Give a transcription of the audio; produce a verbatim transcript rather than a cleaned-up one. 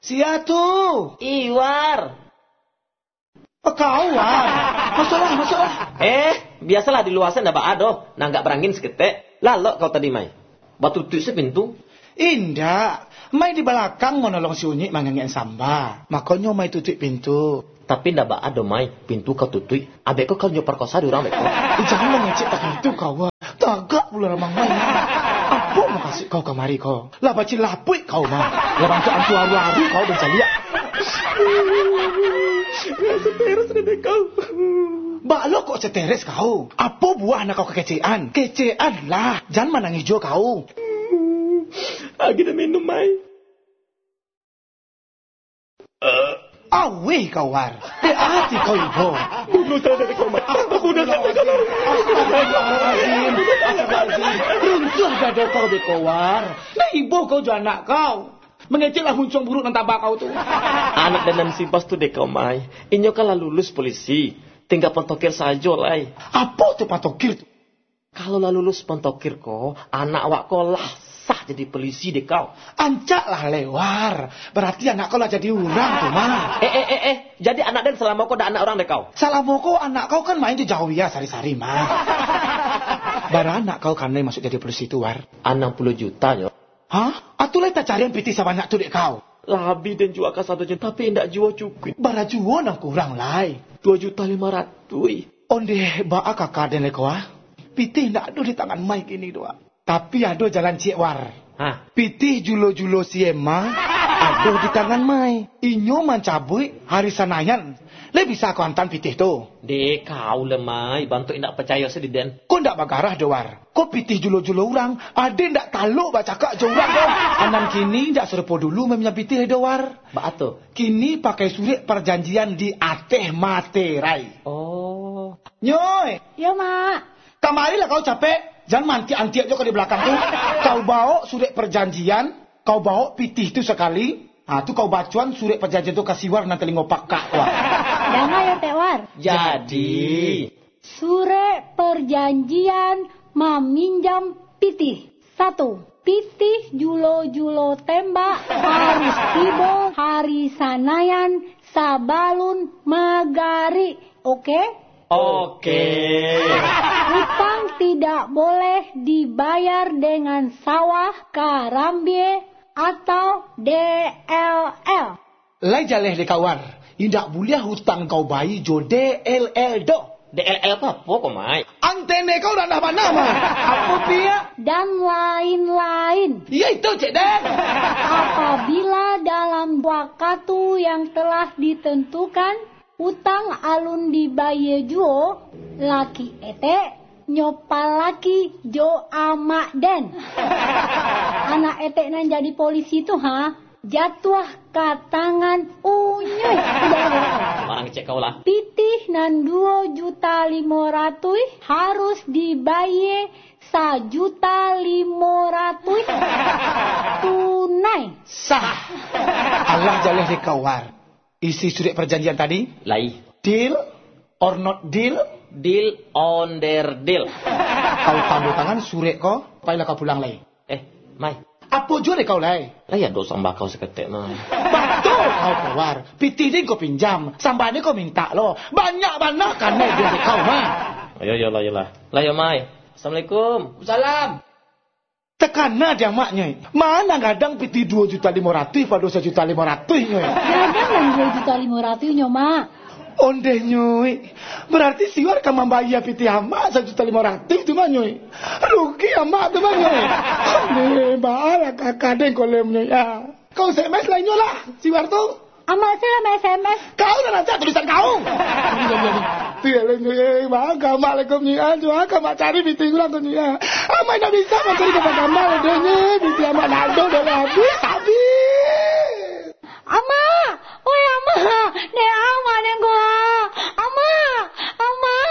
Siatu. Iwar. Oh, kau, War. Masalah, masalah. Eh, biasalah di luar sana ndak ada, nah nggak berangin seketek. Lalok kau tadi mai. Batu tutup sepintu. Indah. Mai di belakang mau nolong si Unyik mangangin samba. Makanya mai tutup pintu. Tapi ndak ba ada mai, pintu kau tutup. Abek kau kau nyoperkosa di orang beko. Eh, jangan lo ngecek tak itu kau. Tagak pula ramang mai. Apa mau kasih kau kemari kau? Lah baci lapui kau mah. Lah bantu antu aru-aru kau dan lihat. Seteres deh kau. Balok kok seteres kau? Apa buah anak kau kekecean? Kecean lah. Jangan manang hijau kau. Lagi dah minum mai. Uh. Awih kau War. Hati kau ibu. Bunuh saya dari kau mai. Bunuh saya dari kau. Runtuh dada kau deh kau War. Nah ibu kau juga anak kau. Mengecillah huncung buruk dan tabak kau tu. Anak dan simpas tu dek kau mai. Inyo kalah lulus polisi. Tinggal pentokir saja lai. Apa tu pentokir tu? Kalau lah lulus pentokir kau, anak awak kau lah sah jadi polisi dek kau. Ancak lah lewar. Berarti anak kau lah jadi orang tu mah. Eh eh eh eh. Jadi anak dan selama kau dah anak orang dek kau. Selama kau anak kau kan main di jauh ya sari-sari mah. Bara anak kau kan masuk jadi polisi tu War. enam puluh juta yo. Hah? Atuh lah tak cari yang piti sebanyak tu dek kau. Labi dan jual ke satu juta tapi tidak jual cukup. Bara jual nak kurang lai. Dua juta lima ratus. Onde baa kakak dan leko ah. Piti tidak ada di tangan mai kini doa. Tapi ada jalan cik War. Hah? Piti julo-julo si Emma ada di tangan mai. Inyo mencabui hari sanayan. Le bisa kau hantar pitih tu. Dek kau lemai bantu indak percaya sediden. Kau ndak bagarah doar. Kau pitih julo-julo orang. Ada ndak taluk baca kak jorang kau. Anan kini ndak serupa dulu mempunyai pitih doar. Ba tu. Kini pakai surat perjanjian di ateh materai. Oh. Nyoy. Ya mak. Kamarilah kau capek. Jangan manti-anti aja kau di belakang tu. Kau bawa surat perjanjian. Kau bawa pitih tu sekali. Ah tu kau bacuan surat perjanjian tu kasih War nanti ngopak kak War. Jangan ya Teh War. Jadi surat perjanjian meminjam pitih. Satu. Pitih julo-julo tembak harus tiba hari sanayan sabalun magari. Oke? Oke. Hutang tidak boleh dibayar dengan sawah karambie atau D L L. Lai jaleh de kawar. Indak boleh hutang kau bayi jo D L L do. D L L apa apa kau mai? Antene kau dah nama nama. Apa pia? Dan lain-lain. Ya itu cik Den. Apabila dalam waktu yang telah ditentukan hutang alun dibayar juo, laki ete nyopal laki jo amak den. Anak etek nan jadi polisi tu ha, jatuh ke tangan Unyuy. Orang cek kau lah. Pitih nan dua juta lima ratus harus dibayar sajuta lima ratus tunai. Sah. Allah jaleh de kawar. Isi surat perjanjian tadi? Lai. Deal or not deal? Deal on their deal. Kau tanda tangan surat kau, payahlah kau pulang lai. Eh, mai. Apa jua kau lai? Lai ada sambal kau seketek mai. Betul kau keluar. Pitih ni kau pinjam, sambal ni kau minta lo. Banyak-banyak kan mai dia kau mah. Ayo yo lah yo lah. Lah yo mai. Assalamualaikum. Salam. Tekana dia maknya. Mana gadang pitih dua juta lima ratus pada satu juta lima ratus nyoy. Gadang dan dua juta lima ratus nyo mak. Onde nyoy. Berarti siwar kan membayar piti amak satu juta lima ratus tu mah nyoy. Rugi amak tu mah nyoy. Onde bahaya kakak den kolem nyoy. Ya. Kau S M S lainnya lah siwar tu. Amak saya S M S. Kau dah nanti tulisan kau. Tiada nyoy. Bagaimana kau nyoy? Aduh, kau mak cari piti kurang tu nyoy. Amak dah bisa mencari kepada amak nyoy.